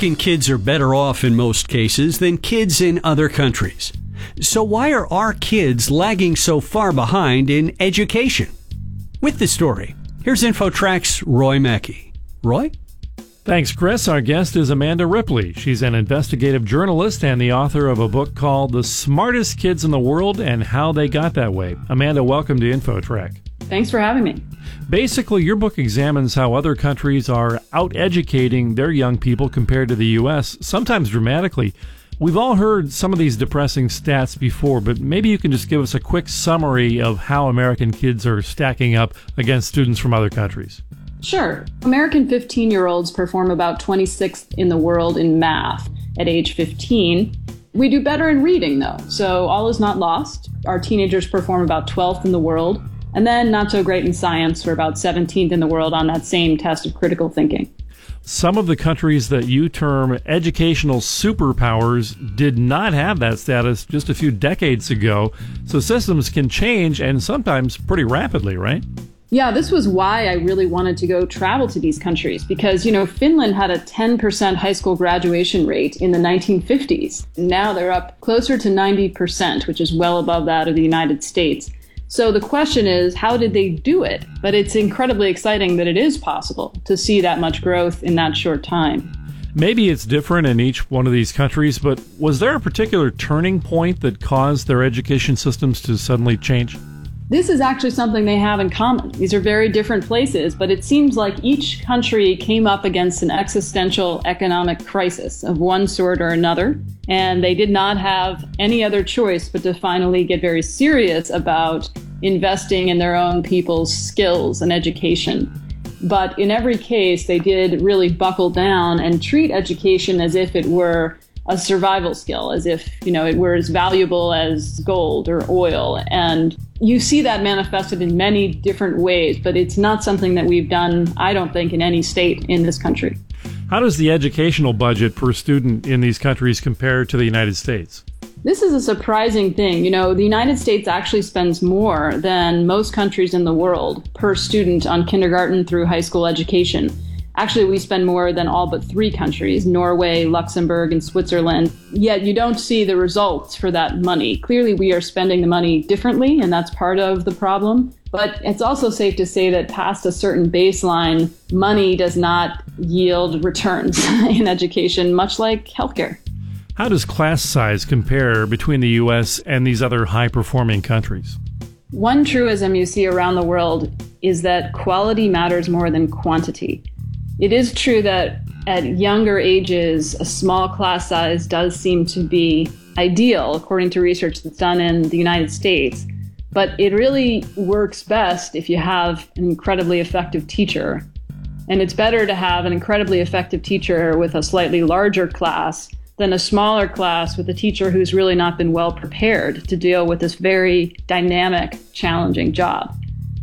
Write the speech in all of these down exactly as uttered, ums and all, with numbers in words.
American kids are better off in most cases than kids in other countries. So why are our kids lagging so far behind in education? With the story, here's InfoTrack's Roy Mackey. Roy? Thanks, Chris. Our guest is Amanda Ripley. She's an investigative journalist and the author of a book called The Smartest Kids in the World and How They Got That Way. Amanda, welcome to InfoTrack. Thanks for having me. Basically, your book examines how other countries are out-educating their young people compared to the U S, sometimes dramatically. We've all heard some of these depressing stats before, but maybe you can just give us a quick summary of how American kids are stacking up against students from other countries. Sure. American fifteen-year-olds perform about twenty-sixth in the world in math at age fifteen. We do better in reading, though, so all is not lost. Our teenagers perform about twelfth in the world, and then not so great in science. We're about seventeenth in the world on that same test of critical thinking. Some of the countries that you term educational superpowers did not have that status just a few decades ago, so systems can change, and sometimes pretty rapidly, right? Yeah, this was why I really wanted to go travel to these countries because, you know, Finland had a ten percent high school graduation rate in the nineteen fifties. Now they're up closer to ninety percent, which is well above that of the United States. So the question is, how did they do it? But it's incredibly exciting that it is possible to see that much growth in that short time. Maybe it's different in each one of these countries, but was there a particular turning point that caused their education systems to suddenly change? This is actually something they have in common. These are very different places, but it seems like each country came up against an existential economic crisis of one sort or another, and they did not have any other choice but to finally get very serious about investing in their own people's skills and education. But in every case, they did really buckle down and treat education as if it were a survival skill, as if, you know, it were as valuable as gold or oil. And you see that manifested in many different ways, but it's not something that we've done, I don't think, in any state in this country. How does the educational budget per student in these countries compare to the United States? This is a surprising thing. You know, the United States actually spends more than most countries in the world per student on kindergarten through high school education. Actually, we spend more than all but three countries, Norway, Luxembourg, and Switzerland. Yet you don't see the results for that money. Clearly, we are spending the money differently, and that's part of the problem. But it's also safe to say that past a certain baseline, money does not yield returns in education, much like healthcare. How does class size compare between the U S and these other high-performing countries? One truism you see around the world is that quality matters more than quantity. It is true that at younger ages, a small class size does seem to be ideal, according to research that's done in the United States. But it really works best if you have an incredibly effective teacher. And it's better to have an incredibly effective teacher with a slightly larger class than a smaller class with a teacher who's really not been well prepared to deal with this very dynamic, challenging job.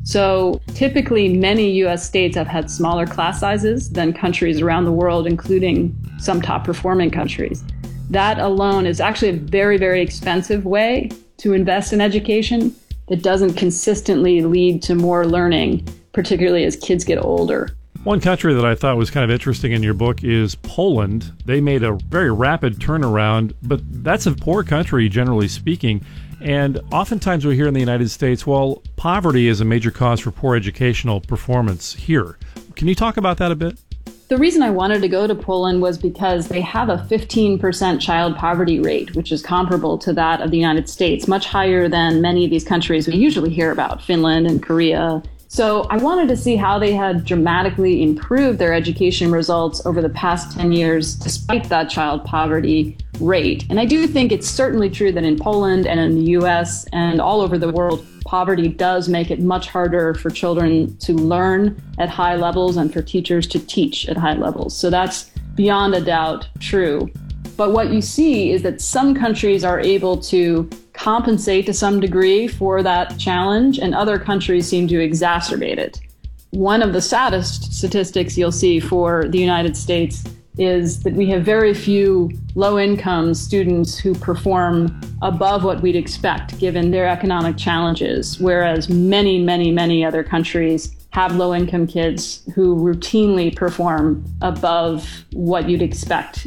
So typically, many U S states have had smaller class sizes than countries around the world, including some top performing countries. That alone is actually a very, very expensive way to invest in education that doesn't consistently lead to more learning, particularly as kids get older. One country that I thought was kind of interesting in your book is Poland. They made a very rapid turnaround, but that's a poor country, generally speaking. And oftentimes we hear in the United States, well, poverty is a major cause for poor educational performance here. Can you talk about that a bit? The reason I wanted to go to Poland was because they have a fifteen percent child poverty rate, which is comparable to that of the United States, much higher than many of these countries we usually hear about, Finland and Korea. So I wanted to see how they had dramatically improved their education results over the past ten years, despite that child poverty rate. And I do think it's certainly true that in Poland and in the U S and all over the world, poverty does make it much harder for children to learn at high levels and for teachers to teach at high levels. So that's beyond a doubt true. But what you see is that some countries are able to compensate to some degree for that challenge, and other countries seem to exacerbate it. One of the saddest statistics you'll see for the United States is that we have very few low-income students who perform above what we'd expect given their economic challenges, whereas many, many, many other countries have low-income kids who routinely perform above what you'd expect